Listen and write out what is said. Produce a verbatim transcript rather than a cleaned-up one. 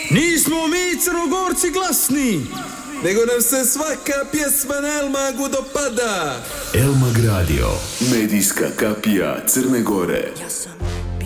Nismo mi Crnogorci glasni, nego nam se svaka pjesma na Elmagu dopada. Elmag Radio, medijska kapija Crne Gore. Ja sam